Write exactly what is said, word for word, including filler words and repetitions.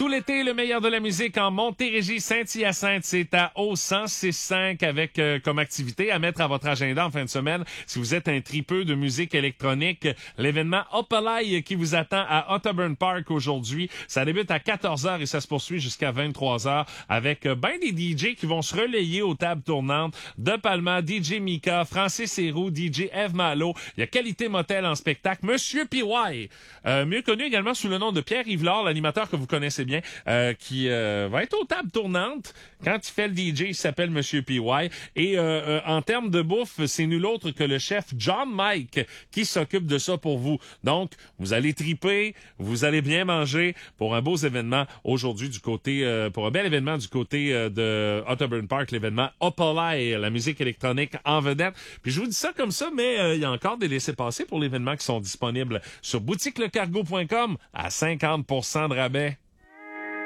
Tout l'été, le meilleur de la musique en Montérégie, Saint-Hyacinthe, c'est à O cent six virgule cinq avec euh, comme activité à mettre à votre agenda en fin de semaine. Si vous êtes un tripeux de musique électronique, l'événement Opalai qui vous attend à Otterburn Park aujourd'hui. Ça débute à quatorze heures et ça se poursuit jusqu'à vingt-trois heures avec euh, ben des D J qui vont se relayer aux tables tournantes. De Palma, D J Mika, Francis Héroux, D J Eve Malo. Il y a Qualité Motel en spectacle. Monsieur P Y, euh, mieux connu également sous le nom de Pierre Yvelard, l'animateur que vous connaissez bien, euh, qui euh, va être aux tables tournantes. Quand il fait le D J, il s'appelle Monsieur P Y. Et euh, euh, en termes de bouffe, c'est nul autre que le chef John Mike qui s'occupe de ça pour vous. Donc, vous allez triper, vous allez bien manger pour un beau événement aujourd'hui du côté, euh, pour un bel événement du côté euh, de Otterburn Park, l'événement Opalai, la musique électronique en vedette. Puis je vous dis ça comme ça, mais euh, il y a encore des laissez-passer pour l'événement qui sont disponibles sur boutique le cargo point com à cinquante pour cent de rabais.